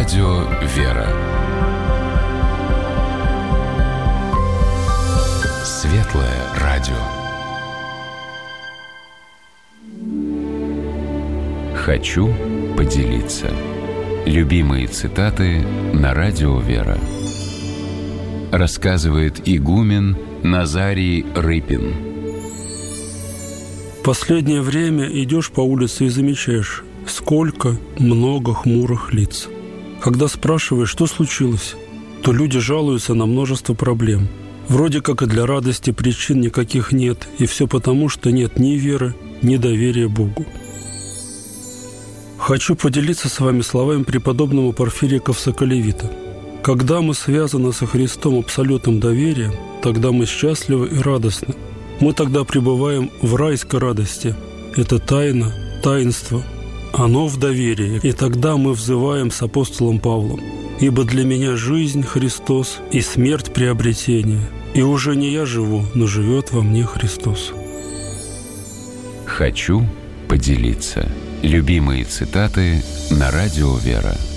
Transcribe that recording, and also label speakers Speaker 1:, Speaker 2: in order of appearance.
Speaker 1: Радио «Вера». Светлое радио. Хочу поделиться. Любимые цитаты на Радио «Вера». Рассказывает игумен Назарий Рыпин.
Speaker 2: В последнее время идешь по улице и замечаешь, сколько много хмурых лиц. Когда спрашиваешь, что случилось, то люди жалуются на множество проблем. Вроде как и для радости причин никаких нет, и все потому, что нет ни веры, ни доверия Богу. Хочу поделиться с вами словами преподобного Порфирия Кавсоколевита. Когда мы связаны со Христом абсолютным доверием, тогда мы счастливы и радостны. Мы тогда пребываем в райской радости. Это тайна, таинство. Оно в доверии. И тогда мы взываем с апостолом Павлом: «Ибо для меня жизнь Христос и смерть приобретение. И уже не я живу, но живет во мне Христос».
Speaker 1: Хочу поделиться. Любимые цитаты на Радио «Вера».